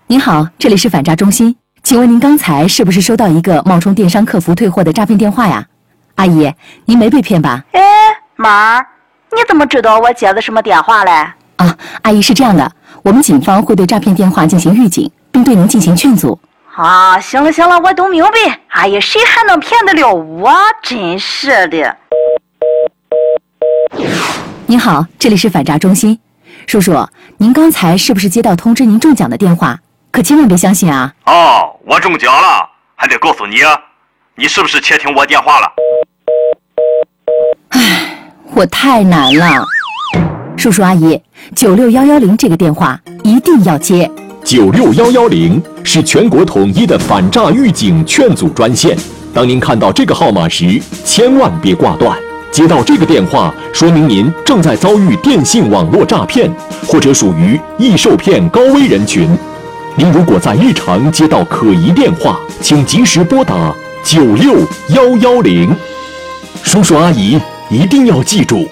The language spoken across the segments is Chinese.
您好，这里是反诈中心，请问您刚才是不是收到一个冒充电商客服退货的诈骗电话呀？阿姨，您没被骗吧？ 哎，妈，你怎么知道我接的什么电话嘞？ 啊，阿姨是这样的，我们警方会对诈骗电话进行预警，并对您进行劝阻。 啊，行了行了，我都明白。哎呀，谁还能骗得了我？真是的。 您好，这里是反诈中心，叔叔，您刚才是不是接到通知您中奖的电话？可千万别相信啊！ 哦，我中奖了，还得告诉你，你是不是窃听我电话了？ 唉，我太难了。叔叔阿姨，96110这个电话一定要接。 96110是全国统一的反诈预警劝阻专线。当您看到这个号码时，千万别挂断。接到这个电话，说明您正在遭遇电信网络诈骗，或者属于易受骗高危人群。您如果在日常接到可疑电话，请及时拨打96110。叔叔阿姨一定要记住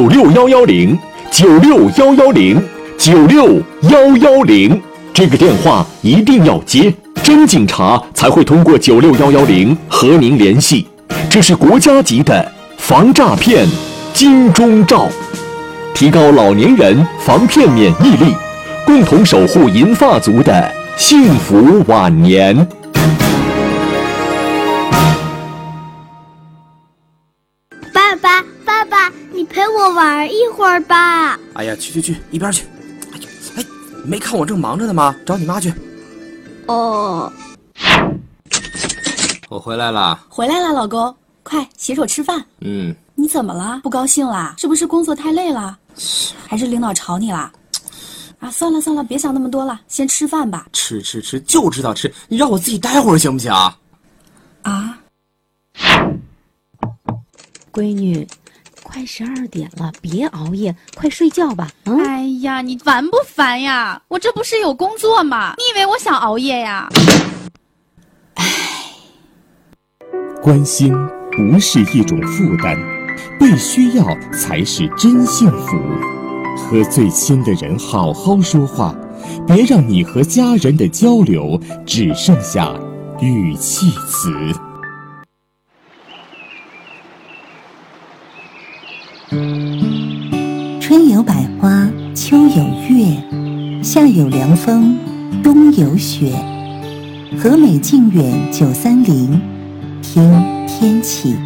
96110，96110，96110，这个电话一定要接，真警察才会通过96110和您联系。这是国家级的防诈骗金钟罩，提高老年人防骗免疫力，共同守护银发族的幸福晚年。 爸爸，你陪我玩一会儿吧。 哎呀，去，一边去！哎呦，哎，没看我正忙着呢吗？找你妈去。 哦， 我回来了。 回来了，老公，快洗手吃饭。你怎么了？不高兴啦？是不是工作太累了？还是领导吵你啦？啊，算了，别想那么多了，先吃饭吧。 吃，就知道吃，你让我自己待会儿行不行啊？ 啊， 闺女，快12点了，别熬夜，快睡觉吧。 哎呀，你烦不烦呀？我这不是有工作吗？你以为我想熬夜呀？ 关心不是一种负担，被需要才是真幸福。和最亲的人好好说话，别让你和家人的交流只剩下语气词。 春有百花，秋有月，夏有凉风，冬有雪。和美靖远930，听天气。